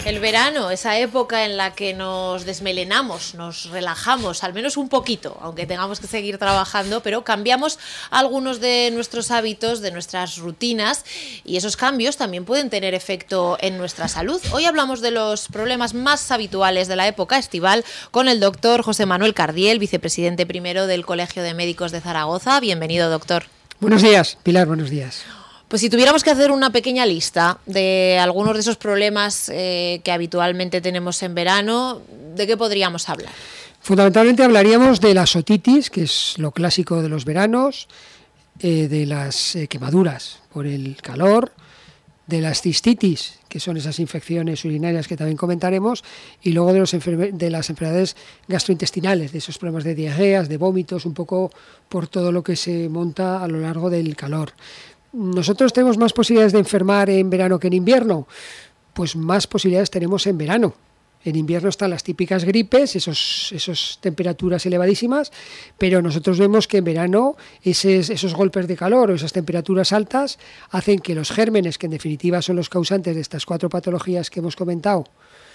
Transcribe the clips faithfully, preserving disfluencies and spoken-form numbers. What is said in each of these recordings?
El verano, esa época en la que nos desmelenamos, nos relajamos, al menos un poquito, aunque tengamos que seguir trabajando, pero cambiamos algunos de nuestros hábitos, de nuestras rutinas, y esos cambios también pueden tener efecto en nuestra salud. Hoy hablamos de los problemas más habituales de la época estival con el doctor José Manuel Cardiel, vicepresidente primero del Colegio de Médicos de Zaragoza. Bienvenido, doctor. Buenos días, Pilar, buenos días. Pues si tuviéramos que hacer una pequeña lista de algunos de esos problemas eh, que habitualmente tenemos en verano, ¿de qué podríamos hablar? Fundamentalmente hablaríamos de la otitis, que es lo clásico de los veranos, eh, de las eh, quemaduras por el calor, de las cistitis, que son esas infecciones urinarias que también comentaremos, y luego de, los enferme- de las enfermedades gastrointestinales, de esos problemas de diarreas, de vómitos, un poco por todo lo que se monta a lo largo del calor. ¿Nosotros tenemos más posibilidades de enfermar en verano que en invierno? Pues más posibilidades tenemos en verano. En invierno están las típicas gripes, esos, esos temperaturas elevadísimas, pero nosotros vemos que en verano esos, esos golpes de calor o esas temperaturas altas hacen que los gérmenes, que en definitiva son los causantes de estas cuatro patologías que hemos comentado,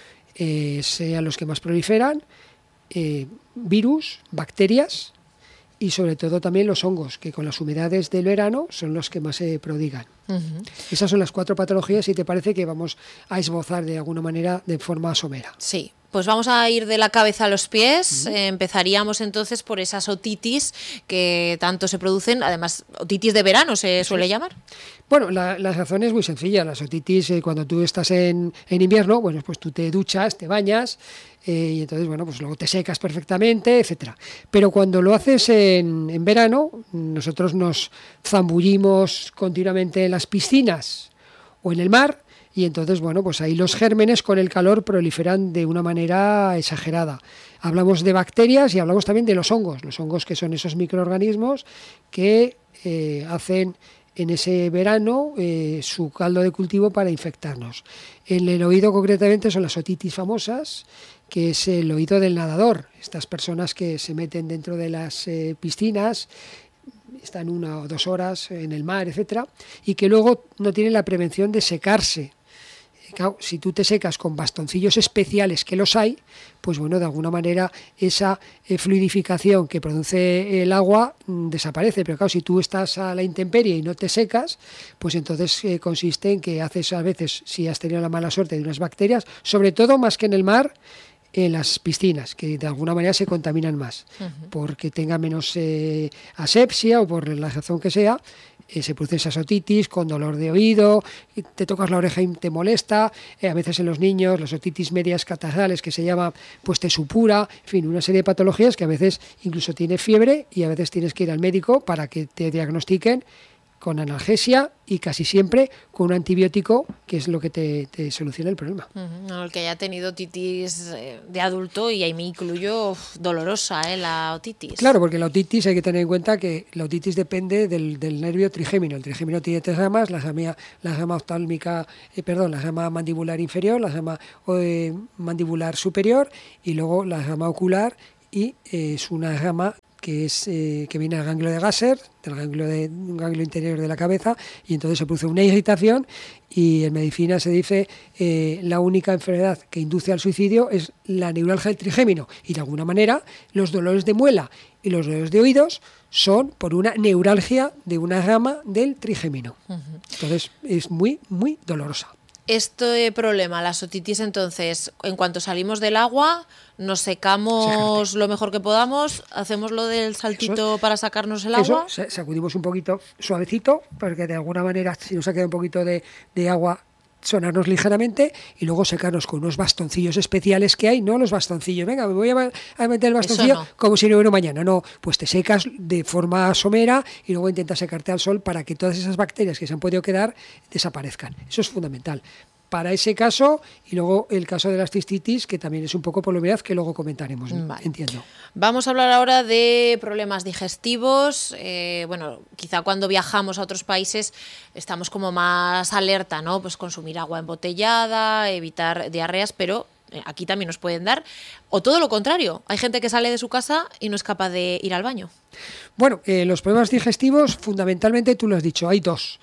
eh, sean los que más proliferan, eh, virus, bacterias, y sobre todo también los hongos, que con las humedades del verano son los que más se prodigan. Uh-huh. Esas son las cuatro patologías y te parece que vamos a esbozar de alguna manera de forma somera. Sí. Pues vamos a ir de la cabeza a los pies. Uh-huh. Eh, empezaríamos entonces por esas otitis que tanto se producen, además otitis de verano se suele llamar. Bueno, la, la razón es muy sencilla. Las otitis, eh, cuando tú estás en, en invierno, bueno, pues tú te duchas, te bañas, eh, y entonces, bueno, pues luego te secas perfectamente, etcétera. Pero cuando lo haces en, en verano, nosotros nos zambullimos continuamente en las piscinas o en el mar, y entonces, bueno, pues ahí los gérmenes con el calor proliferan de una manera exagerada. Hablamos de bacterias y hablamos también de los hongos, los hongos que son esos microorganismos que eh, hacen en ese verano eh, su caldo de cultivo para infectarnos. En el oído concretamente son las otitis famosas, que es el oído del nadador, estas personas que se meten dentro de las eh, piscinas, están una o dos horas en el mar, etcétera, y que luego no tienen la prevención de secarse. Claro, si tú te secas con bastoncillos especiales, que los hay, pues bueno, de alguna manera esa eh, fluidificación que produce el agua mmm, desaparece. Pero claro, si tú estás a la intemperie y no te secas, pues entonces eh, consiste en que haces a veces, si has tenido la mala suerte de unas bacterias, sobre todo más que en el mar, en las piscinas, que de alguna manera se contaminan más, uh-huh. porque tenga menos eh, asepsia o por la razón que sea, eh, se produce esa otitis con dolor de oído, te tocas la oreja y te molesta, eh, a veces en los niños las otitis medias catarrales, que se llama pues te supura, en fin, una serie de patologías que a veces incluso tiene fiebre y a veces tienes que ir al médico para que te diagnostiquen con analgesia y casi siempre con un antibiótico, que es lo que te, te soluciona el problema. Uh-huh. El que haya tenido otitis de adulto, y ahí me incluyo, uf, dolorosa, ¿eh? La otitis. Claro, porque la otitis hay que tener en cuenta que la otitis depende del, del nervio trigémino. El trigémino tiene tres ramas, la rama, la rama oftálmica, eh, perdón, la rama mandibular inferior, la rama eh, mandibular superior y luego la rama ocular, y eh, es una rama que es eh, que viene del ganglio de Gasser, del ganglio de un ganglio interior de la cabeza, y entonces se produce una irritación, y en medicina se dice eh, la única enfermedad que induce al suicidio es la neuralgia del trigémino, y de alguna manera los dolores de muela y los dolores de oídos son por una neuralgia de una rama del trigémino. Uh-huh. Entonces es muy, muy dolorosa. Este problema, la otitis, entonces, en cuanto salimos del agua, nos secamos Séjate. Lo mejor que podamos, hacemos lo del saltito eso, para sacarnos el agua. Eso, sacudimos un poquito suavecito, porque de alguna manera, si nos ha quedado un poquito de, de agua, sonarnos ligeramente y luego secarnos con unos bastoncillos especiales que hay, no los bastoncillos, venga, me voy a, a meter el bastoncillo no. como si no hubiera mañana, no, pues te secas de forma somera y luego intentas secarte al sol para que todas esas bacterias que se han podido quedar desaparezcan. Eso es fundamental para ese caso, y luego el caso de las cistitis, que también es un poco por la humedad, que luego comentaremos, vale. Entiendo. Vamos a hablar ahora de problemas digestivos. Eh, bueno, quizá cuando viajamos a otros países estamos como más alerta, ¿no? Pues consumir agua embotellada, evitar diarreas, pero aquí también nos pueden dar, o todo lo contrario, hay gente que sale de su casa y no es capaz de ir al baño. Bueno, eh, los problemas digestivos, fundamentalmente, tú lo has dicho, hay dos.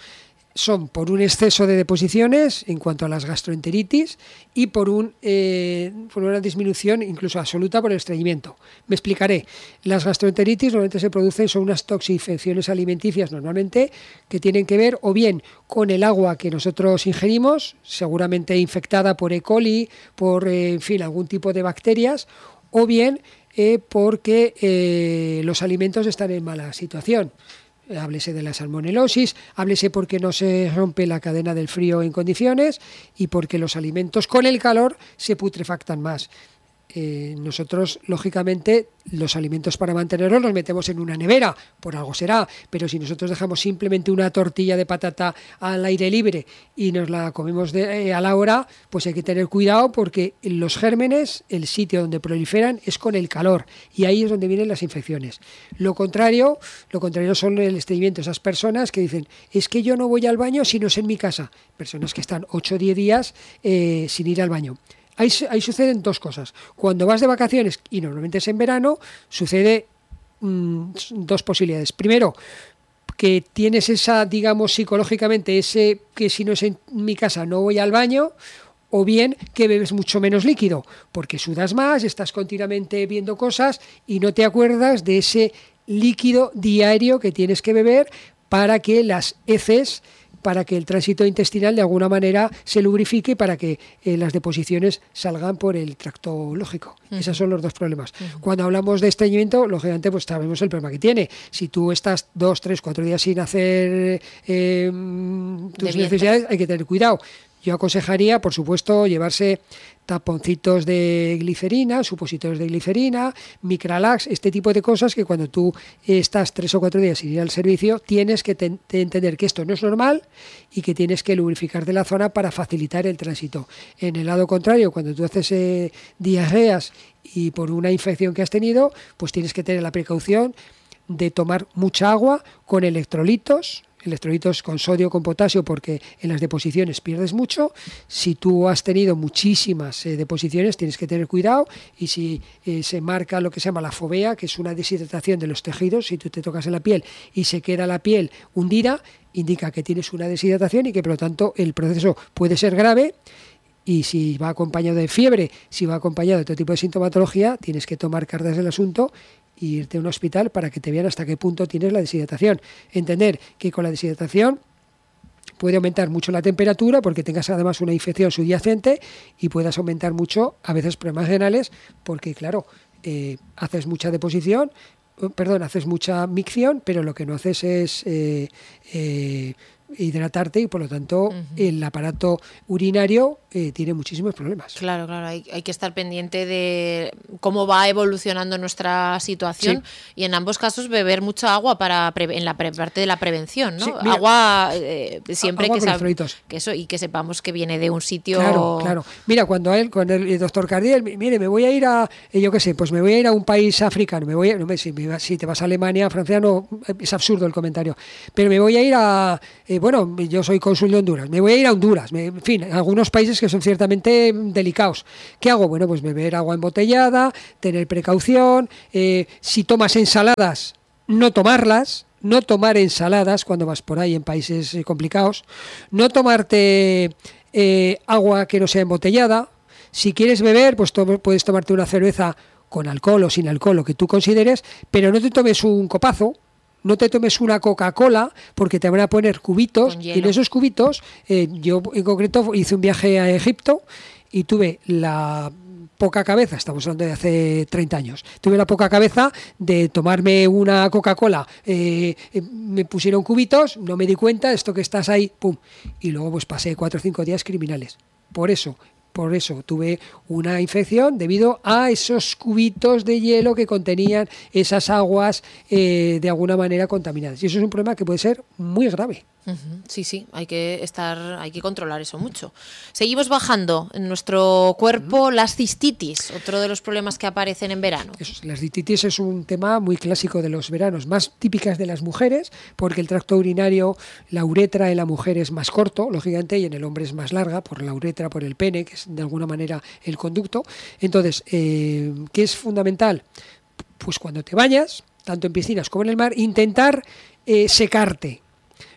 son por un exceso de deposiciones en cuanto a las gastroenteritis y por, un, eh, por una disminución incluso absoluta por el estreñimiento. Me explicaré. Las gastroenteritis normalmente se producen, son unas toxinfecciones alimenticias normalmente que tienen que ver o bien con el agua que nosotros ingerimos, seguramente infectada por E. coli, por eh, en fin, algún tipo de bacterias, o bien eh, porque eh, los alimentos están en mala situación. Háblese de la salmonelosis, háblese porque no se rompe la cadena del frío en condiciones y porque los alimentos con el calor se putrefactan más. Eh, nosotros, lógicamente, los alimentos para mantenerlos los metemos en una nevera, por algo será, pero si nosotros dejamos simplemente una tortilla de patata al aire libre y nos la comemos de, eh, a la hora, pues hay que tener cuidado porque los gérmenes, el sitio donde proliferan es con el calor y ahí es donde vienen las infecciones. Lo contrario, lo contrario son el estreñimiento, esas personas que dicen, es que yo no voy al baño si no es en mi casa, personas que están ocho o diez días eh, sin ir al baño. Ahí, ahí suceden dos cosas. Cuando vas de vacaciones, y normalmente es en verano, sucede mmm, dos posibilidades. Primero, que tienes esa, digamos, psicológicamente, ese que si no es en mi casa no voy al baño, o bien que bebes mucho menos líquido, porque sudas más, estás continuamente viendo cosas y no te acuerdas de ese líquido diario que tienes que beber para que las heces, para que el tránsito intestinal de alguna manera se lubrifique, para que eh, las deposiciones salgan por el tracto lógico. Uh-huh. Esos son los dos problemas. Uh-huh. Cuando hablamos de estreñimiento, lógicamente pues sabemos el problema que tiene. Si tú estás dos, tres, cuatro días sin hacer eh, tus necesidades, hay que tener cuidado. Yo aconsejaría, por supuesto, llevarse taponcitos de glicerina, supositorios de glicerina, Micralax, este tipo de cosas que cuando tú estás tres o cuatro días sin ir al servicio, tienes que te- te entender que esto no es normal y que tienes que lubrificar de la zona para facilitar el tránsito. En el lado contrario, cuando tú haces eh, diarreas y por una infección que has tenido, pues tienes que tener la precaución de tomar mucha agua con electrolitos, electrolitos con sodio, con potasio, porque en las deposiciones pierdes mucho. Si tú has tenido muchísimas eh, deposiciones, tienes que tener cuidado, y si eh, se marca lo que se llama la fovea, que es una deshidratación de los tejidos, si tú te tocas en la piel y se queda la piel hundida, indica que tienes una deshidratación y que por lo tanto el proceso puede ser grave. Y si va acompañado de fiebre, si va acompañado de otro tipo de sintomatología, tienes que tomar cartas del asunto e irte a un hospital para que te vean hasta qué punto tienes la deshidratación. Entender que con la deshidratación puede aumentar mucho la temperatura porque tengas además una infección subyacente y puedas aumentar mucho a veces problemas renales porque, claro, eh, haces mucha deposición, perdón, haces mucha micción, pero lo que no haces es eh, eh, hidratarte y por lo tanto uh-huh. el aparato urinario eh, tiene muchísimos problemas. Claro, claro, hay, hay que estar pendiente de cómo va evolucionando nuestra situación sí. y en ambos casos beber mucha agua para pre- en la pre- parte de la prevención, ¿no? Sí, mira, agua eh, siempre agua que, sab- que eso y que sepamos que viene de un sitio. Claro, claro. Mira, cuando él con el doctor Cardiel, mire, me voy a ir a, eh, yo qué sé, pues me voy a ir a un país africano, me voy a, no me, si, me, si te vas a Alemania, Francia, no, es absurdo el comentario, pero me voy a ir a eh, bueno, yo soy cónsul de Honduras, me voy a ir a Honduras, me, en fin, algunos países que son ciertamente delicados. ¿Qué hago? Bueno, pues beber agua embotellada, tener precaución, eh, si tomas ensaladas, no tomarlas, no tomar ensaladas cuando vas por ahí en países eh, complicados, no tomarte eh, agua que no sea embotellada. Si quieres beber, pues to- puedes tomarte una cerveza con alcohol o sin alcohol, lo que tú consideres, pero no te tomes un copazo. No te tomes una Coca-Cola porque te van a poner cubitos y en esos cubitos, eh, yo en concreto hice un viaje a Egipto y tuve la poca cabeza, estamos hablando de hace treinta años, tuve la poca cabeza de tomarme una Coca-Cola, eh, eh, me pusieron cubitos, no me di cuenta, esto que estás ahí, pum, y luego pues pasé cuatro o cinco días criminales. Por eso, Por eso tuve una infección debido a esos cubitos de hielo que contenían esas aguas eh, de alguna manera contaminadas. Y eso es un problema que puede ser muy grave. Uh-huh. Sí, sí, hay que estar, hay que controlar eso mucho. Seguimos bajando en nuestro cuerpo uh-huh. las cistitis, otro de los problemas que aparecen en verano. Eso, las cistitis es un tema muy clásico de los veranos, más típicas de las mujeres, porque el tracto urinario, la uretra en la mujer es más corto, lógicamente, y en el hombre es más larga, por la uretra, por el pene, que es de alguna manera el conducto. Entonces, eh, ¿qué es fundamental? Pues cuando te bañas, tanto en piscinas como en el mar, intentar eh, secarte.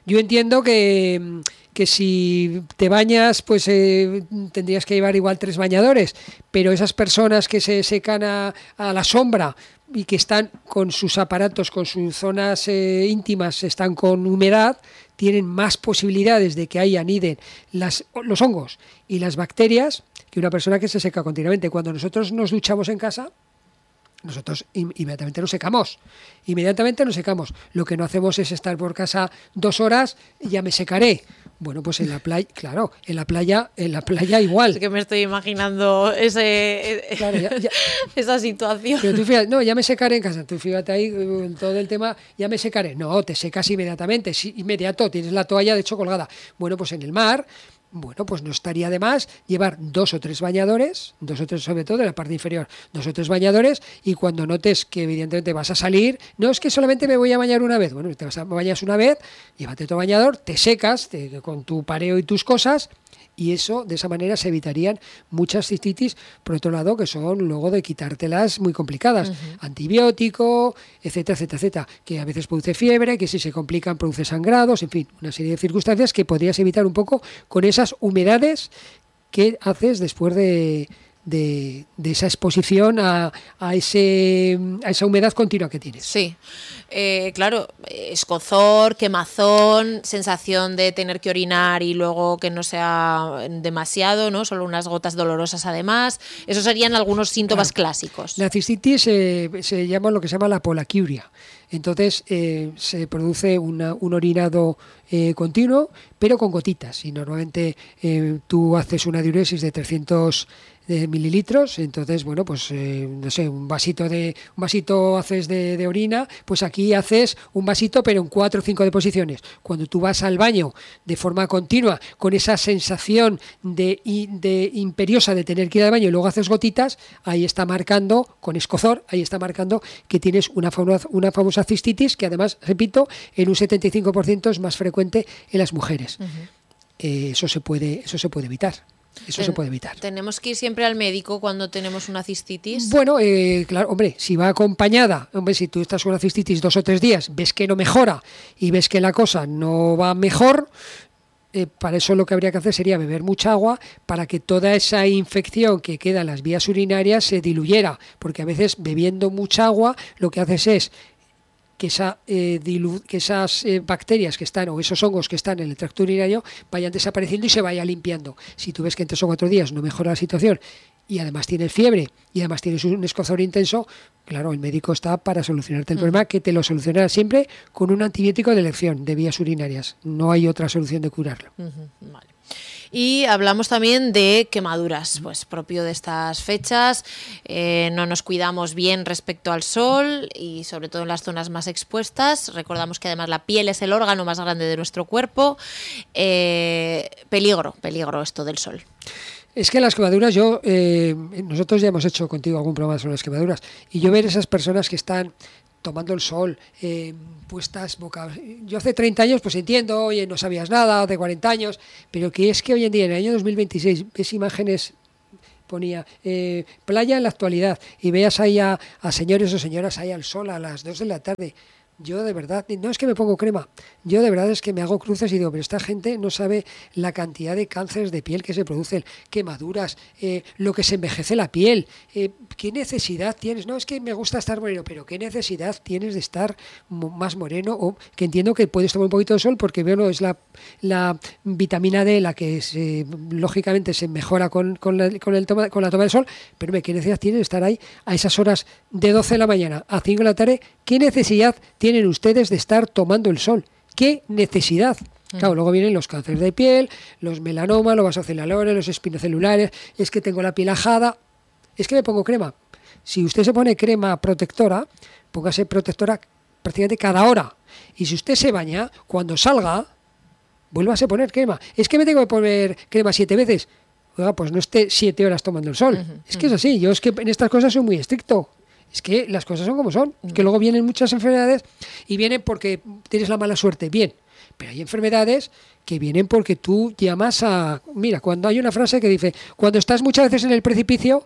yo entiendo que, que si te bañas, pues eh, tendrías que llevar igual tres bañadores, pero esas personas que se secan a, a la sombra y que están con sus aparatos, con sus zonas eh, íntimas, están con humedad, tienen más posibilidades de que ahí aniden las, los hongos y las bacterias que una persona que se seca continuamente. Cuando nosotros nos duchamos en casa, nosotros inmediatamente nos secamos, inmediatamente nos secamos. Lo que no hacemos es estar por casa dos horas y ya me secaré. Bueno, pues en la playa, claro, en la playa, en la playa igual. Es que me estoy imaginando ese, claro, ya, ya. esa situación. Pero tú fíjate, no, ya me secaré en casa. Tú fíjate ahí en todo el tema, ya me secaré. No, te secas inmediatamente, sí, inmediato, tienes la toalla de hecho colgada. Bueno, pues en el mar, bueno, pues no estaría de más llevar dos o tres bañadores, dos o tres sobre todo en la parte inferior, dos o tres bañadores, y cuando notes que evidentemente vas a salir, no es que solamente me voy a bañar una vez, bueno, te vas a bañar una vez, llévate tu bañador, te secas te, con tu pareo y tus cosas, y eso, de esa manera se evitarían muchas cistitis, por otro lado, que son luego de quitártelas muy complicadas. Uh-huh. Antibiótico, etcétera, etcétera, etcétera, que a veces produce fiebre, que si se complican produce sangrados, en fin, una serie de circunstancias que podrías evitar un poco con esas humedades que haces después de... De, de esa exposición a, a, ese, a esa humedad continua que tienes. Sí, eh, claro, escozor, quemazón, sensación de tener que orinar y luego que no sea demasiado, ¿no? Solo unas gotas dolorosas además. Esos serían algunos síntomas claro. clásicos. La cistitis eh, se llama lo que se llama la polaquiuria. Entonces eh, se produce una, un orinado eh, continuo, pero con gotitas. Y normalmente eh, tú haces una diuresis de trescientos de mililitros, entonces bueno, pues eh, no sé, un vasito de un vasito haces de, de orina, pues aquí haces un vasito pero en cuatro o cinco deposiciones. Cuando tú vas al baño de forma continua con esa sensación de, de imperiosa de tener que ir al baño y luego haces gotitas, ahí está marcando con escozor, ahí está marcando que tienes una famosa, una famosa cistitis que además, repito, en un setenta y cinco por ciento es más frecuente en las mujeres. Uh-huh. eh, eso se puede eso se puede evitar. Eso Ten, se puede evitar. ¿Tenemos que ir siempre al médico cuando tenemos una cistitis? Bueno, eh, claro, hombre, si va acompañada, hombre, si tú estás con una cistitis dos o tres días, ves que no mejora y ves que la cosa no va mejor, eh, para eso lo que habría que hacer sería beber mucha agua para que toda esa infección que queda en las vías urinarias se diluyera, porque a veces bebiendo mucha agua lo que haces es que, esa, eh, dilu- que esas eh, bacterias que están o esos hongos que están en el tracto urinario vayan desapareciendo y se vaya limpiando. Si tú ves que en tres o cuatro días no mejora la situación y además tienes fiebre y además tienes un escozor intenso, claro, el médico está para solucionarte el mm. problema, que te lo solucionará siempre con un antibiótico de elección de vías urinarias. No hay otra solución de curarlo. Uh-huh. Vale. Y hablamos también de quemaduras, pues propio de estas fechas, eh, no nos cuidamos bien respecto al sol y sobre todo en las zonas más expuestas. Recordamos que además la piel es el órgano más grande de nuestro cuerpo. Eh, peligro, peligro esto del sol. Es que las quemaduras, yo eh, nosotros ya hemos hecho contigo algún programa sobre las quemaduras y yo ver esas personas que están tomando el sol, eh, puestas boca... Yo hace treinta años pues entiendo, oye, no sabías nada, hace cuarenta años, pero que es que hoy en día, en el año dos mil veintiséis, ves imágenes, ponía eh, playa en la actualidad, y veas ahí a, a señores o señoras ahí al sol a las dos de la tarde. Yo de verdad, no es que me pongo crema, yo de verdad es que me hago cruces y digo, pero esta gente no sabe la cantidad de cánceres de piel que se producen, quemaduras, eh, lo que se envejece la piel, eh, ¿qué necesidad tienes? No es que me gusta estar moreno, pero ¿qué necesidad tienes de estar más moreno? O que entiendo que puedes tomar un poquito de sol porque veo, no, es la, la vitamina D la que se, lógicamente se mejora con, con, la, con, el toma, con la toma del sol, pero ¿qué necesidad tienes de estar ahí a esas horas de doce de la mañana a cinco de la tarde? ¿Qué necesidad tienes tienen ustedes de estar tomando el sol? ¿Qué necesidad? Claro, luego vienen los cánceres de piel, los melanomas, los vasocelulares, los espinocelulares, es que tengo la piel ajada, es que me pongo crema. Si usted se pone crema protectora, póngase protectora prácticamente cada hora. Y si usted se baña, cuando salga, vuélvase a poner crema. Es que me tengo que poner crema siete veces. Oiga, pues no esté siete horas tomando el sol. Uh-huh, es que uh-huh. es así, yo es que en estas cosas soy muy estricto. Es que las cosas son como son, es que luego vienen muchas enfermedades y vienen porque tienes la mala suerte, bien, pero hay enfermedades que vienen porque tú llamas a... Mira, cuando hay una frase que dice, cuando estás muchas veces en el precipicio,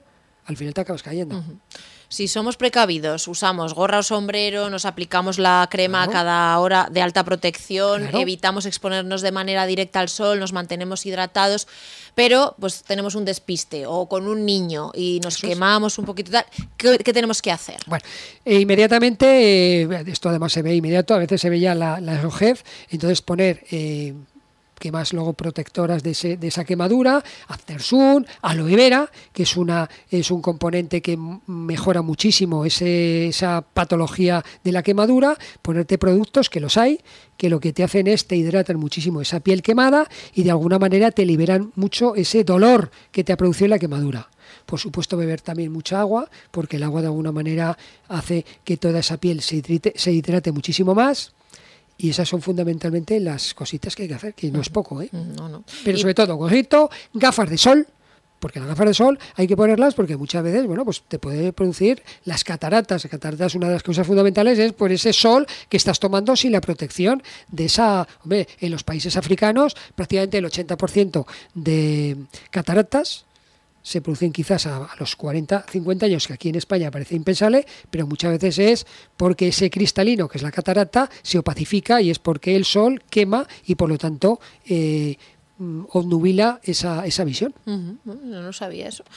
al final te acabas cayendo. Uh-huh. Si somos precavidos, usamos gorra o sombrero, nos aplicamos la crema claro. a cada hora de alta protección, claro. evitamos exponernos de manera directa al sol, nos mantenemos hidratados, pero pues tenemos un despiste o con un niño y nos Eso quemamos es. un poquito tal, ¿qué, qué tenemos que hacer? Bueno, eh, inmediatamente, eh, esto además se ve inmediato, a veces se ve ya la, la rojez, entonces poner... Eh, que más luego protectoras de, ese, de esa quemadura, After Sun, aloe vera, que es una es un componente que mejora muchísimo ese, esa patología de la quemadura, ponerte productos, que los hay, que lo que te hacen es te hidratan muchísimo esa piel quemada y de alguna manera te liberan mucho ese dolor que te ha producido la quemadura. Por supuesto, beber también mucha agua, porque el agua de alguna manera hace que toda esa piel se hidrate, se hidrate muchísimo más. Y esas son fundamentalmente las cositas que hay que hacer, que no es poco, ¿eh? No, no. Pero y... sobre todo, gorrito, gafas de sol, porque las gafas de sol hay que ponerlas porque muchas veces, bueno, pues te puede producir las cataratas. Las cataratas, una de las cosas fundamentales es por ese sol que estás tomando sin la protección de esa... Hombre, en los países africanos prácticamente el ochenta por ciento de cataratas se producen quizás a, a los cuarenta, cincuenta años, que aquí en España parece impensable, pero muchas veces es porque ese cristalino, que es la catarata, se opacifica y es porque el sol quema y por lo tanto eh, obnubila esa, esa visión. Uh-huh. No, no sabía eso.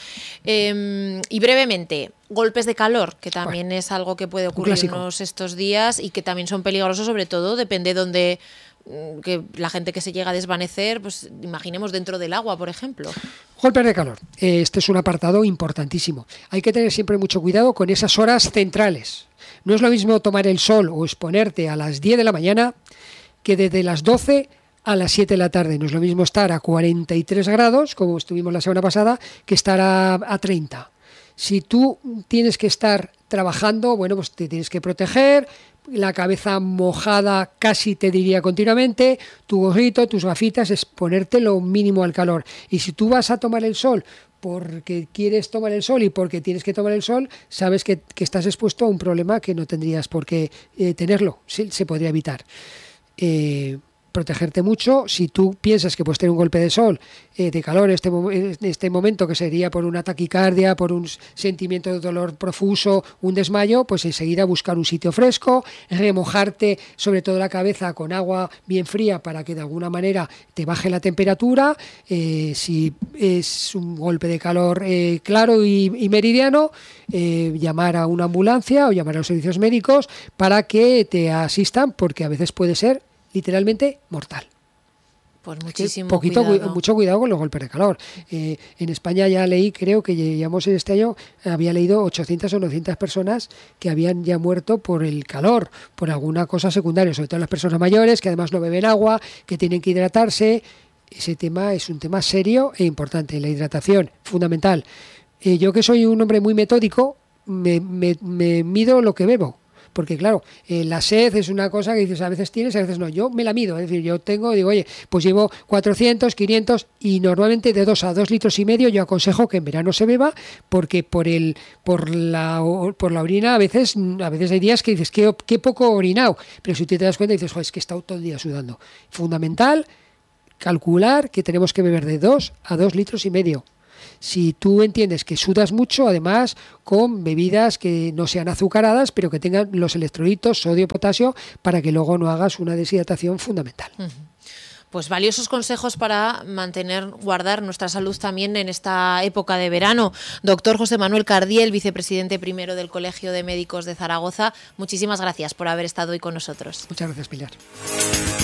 Eh, y brevemente, golpes de calor, que también bueno, es algo que puede ocurrirnos estos días y que también son peligrosos, sobre todo, depende de dónde... que la gente que se llega a desvanecer, pues imaginemos dentro del agua, por ejemplo. Golpes de calor. Este es un apartado importantísimo. Hay que tener siempre mucho cuidado con esas horas centrales. No es lo mismo tomar el sol o exponerte a las diez de la mañana que desde las doce a las siete de la tarde. No es lo mismo estar a cuarenta y tres grados, como estuvimos la semana pasada, que estar a, a treinta. Si tú tienes que estar trabajando, bueno, pues te tienes que proteger, la cabeza mojada casi te diría continuamente, tu gorrito, tus gafitas, es ponerte lo mínimo al calor. Y si tú vas a tomar el sol porque quieres tomar el sol y porque tienes que tomar el sol, sabes que, que estás expuesto a un problema que no tendrías por qué eh, tenerlo, sí, se podría evitar. Eh, protegerte mucho. Si tú piensas que puedes tener un golpe de sol, eh, de calor en este, en este momento, que sería por una taquicardia, por un sentimiento de dolor profuso, un desmayo, pues enseguida buscar un sitio fresco, remojarte sobre todo la cabeza con agua bien fría para que de alguna manera te baje la temperatura. Eh, si es un golpe de calor eh, claro y, y meridiano, eh, llamar a una ambulancia o llamar a los servicios médicos para que te asistan, porque a veces puede ser literalmente mortal. Pues muchísimo poquito, cuidado. Mucho cuidado con los golpes de calor. Eh, en España ya leí, creo que llevamos en este año, había leído ochocientas o novecientas personas que habían ya muerto por el calor, por alguna cosa secundaria, sobre todo las personas mayores, que además no beben agua, que tienen que hidratarse. Ese tema es un tema serio e importante, la hidratación, fundamental. Eh, yo que soy un hombre muy metódico, me, me, me mido lo que bebo. Porque claro, eh, la sed es una cosa que dices, a veces tienes, a veces no. Yo me la mido, es decir, yo tengo, digo, oye, pues llevo cuatrocientos, quinientos y normalmente de dos a dos litros y medio yo aconsejo que en verano se beba, porque por el por la por la orina a veces a veces hay días que dices, qué, qué poco orinado, pero si tú te das cuenta dices, joder, es que he estado todo el día sudando. Fundamental calcular que tenemos que beber de dos a dos litros y medio. Si tú entiendes que sudas mucho, además con bebidas que no sean azucaradas, pero que tengan los electrolitos, sodio, potasio, para que luego no hagas una deshidratación fundamental. Uh-huh. Pues valiosos consejos para mantener, guardar nuestra salud también en esta época de verano. Doctor José Manuel Cardiel, vicepresidente primero del Colegio de Médicos de Zaragoza, muchísimas gracias por haber estado hoy con nosotros. Muchas gracias, Pilar.